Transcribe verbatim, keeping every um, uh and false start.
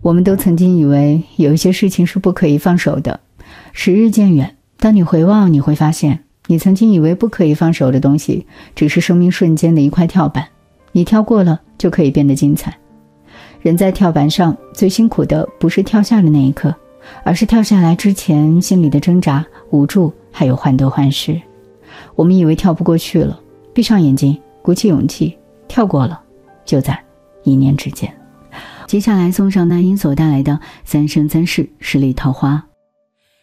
我们都曾经以为有一些事情是不可以放手的，时日渐远，当你回望，你会发现你曾经以为不可以放手的东西，只是生命瞬间的一块跳板，你跳过了就可以变得精彩。人在跳板上最辛苦的不是跳下的那一刻，而是跳下来之前心里的挣扎、无助，还有患得患失。我们以为跳不过去了，闭上眼睛，鼓起勇气，跳过了，就在一念之间。接下来送上那英所带来的《三生三世十里桃花》。